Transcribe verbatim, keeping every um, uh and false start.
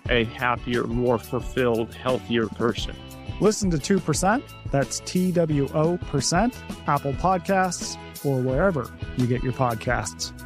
a happier, more fulfilled, healthier person. Listen to two percent, that's T W O percent, Apple Podcasts, or wherever you get your podcasts.